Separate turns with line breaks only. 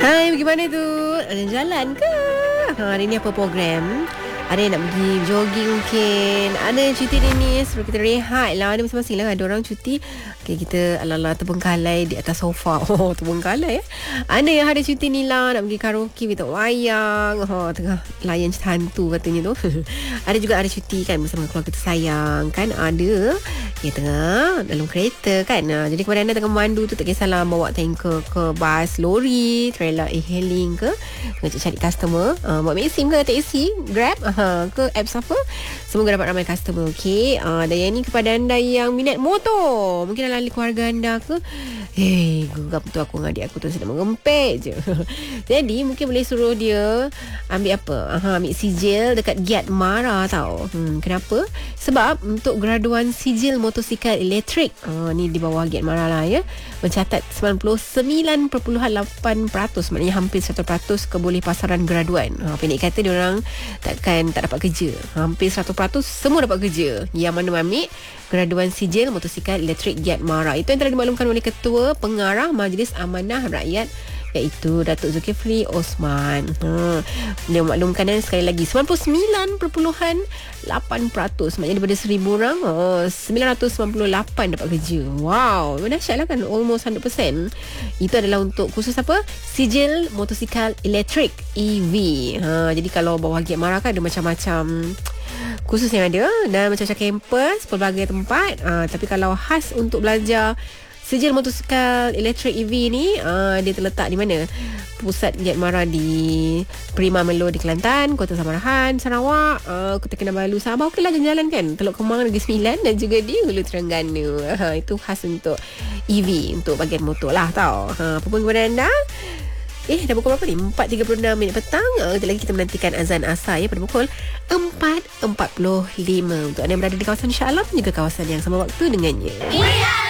Hai, bagaimana tu? Ada jalan ke? Hari ni apa program? Ada yang nak pergi jogging mungkin. Ada yang cuti hari ni, suruh kita rehat lah. Ada masing-masing lah. Ada orang cuti, okay, kita ala-ala terbengkalai di atas sofa. Oh, terbengkalai ya. Ada yang ada cuti ni lah, nak pergi karaoke, minta wayang. Tengah layan cerita hantu katanya tu. Ada juga ada cuti kan bersama keluarga tersayang kan. Ada yang tengah dalam kereta kan. Jadi kepada anda tengah memandu tu, tak kisahlah bawa tanker ke bas, lori, trailer e-hailing ke, nak cari customer, buat MaxSim ke, taxi, Grab, ke apps apa, semoga dapat ramai customer. Okey, dan yang ni kepada anda yang minat motor, mungkin dalam ahli keluarga anda ke, geram tu aku dengan adik aku tu sedang merempet je. Jadi mungkin boleh suruh dia ambil apa, ambil sijil dekat Giat Mara tau. Kenapa? Sebab untuk graduan sijil motosikal elektrik, ni di bawah Giat Mara lah ya, mencatat 99.8%, maknanya hampir 100% keboleh pasaran graduan. Pendek kata diorang tak dapat kerja. Hampir 100% semua dapat kerja yang mana ambil graduan sijil motosikal elektrik Giat Mara. Itu yang telah dimaklumkan oleh Ketua Pengarah Majlis Amanah Rakyat, iaitu Datuk Zulkifli Osman. Dia maklumkan sekali lagi 99.8%, maknanya daripada 1,000 orang, 998 dapat kerja. Wow, dahsyat lah kan, almost 100%. Itu adalah untuk khusus apa? Sijil motosikal elektrik EV. Jadi kalau bawah Giat Mara kan ada macam-macam khusus yang ada, dan macam-macam kampus, pelbagai tempat. Tapi kalau khas untuk belajar sijil motosikal elektrik EV ni, dia terletak di mana? Pusat Giat Mara di Prima Melo di Kelantan, Kota Samarahan, Sarawak, Kota Kinabalu, Sabah. Okeylah jalan-jalan kan, Teluk Kemang, Negeri Sembilan, dan juga di Hulu Terengganu. Itu khas untuk EV, untuk bahagian motor lah tau. Apa pun kepada anda. Dah pukul berapa ni? 4.36 petang. Sekejap lagi kita menantikan azan asar ya, pada pukul 4.45. Untuk anda yang berada di kawasan Shah Alam, juga kawasan yang sama waktu dengannya.